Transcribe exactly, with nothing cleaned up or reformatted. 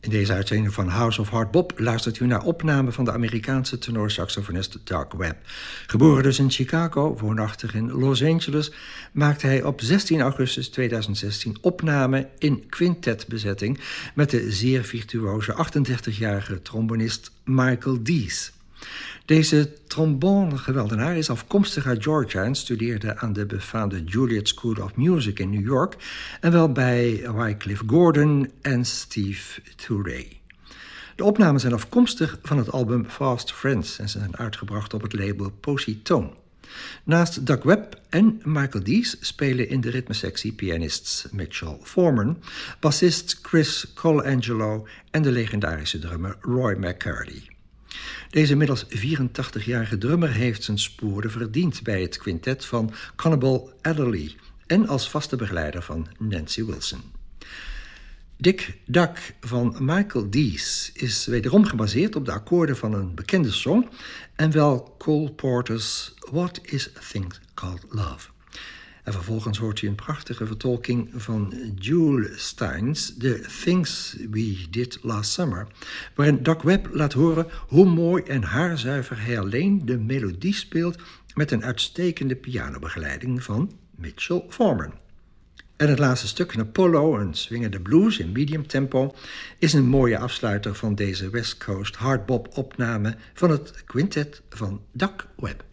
In deze uitzending van House of Hard Bop luistert u naar opname van de Amerikaanse tenorsaxofonist Doug Webb. Geboren dus in Chicago, woonachtig in Los Angeles, maakte hij op zestien augustus tweeduizend zestien opname in quintetbezetting met de zeer virtuoze achtendertigjarige trombonist Michael Dees. Deze trombone-geweldenaar is afkomstig uit Georgia en studeerde aan de befaamde Juilliard School of Music in New York en wel bij Wycliffe Gordon en Steve Turre. De opnamen zijn afkomstig van het album Fast Friends en ze zijn uitgebracht op het label Positone. Naast Doug Webb en Michael Dees spelen in de ritmesectie pianists Mitchell Foreman, bassist Chris Colangelo en de legendarische drummer Roy McCarty. Deze inmiddels vierentachtigjarige drummer heeft zijn sporen verdiend bij het quintet van Conable Adderley en als vaste begeleider van Nancy Wilson. Dick Duck van Michael Dees is wederom gebaseerd op de akkoorden van een bekende song en wel Cole Porter's What is a Thing Called Love. En vervolgens hoort u een prachtige vertolking van Jule Steins, The Things We Did Last Summer, waarin Doug Webb laat horen hoe mooi en haarzuiver hij alleen de melodie speelt met een uitstekende pianobegeleiding van Mitchell Foreman. En het laatste stuk, Apollo, een swingende blues in medium tempo, is een mooie afsluiter van deze West Coast hardbop opname van het quintet van Doug Webb.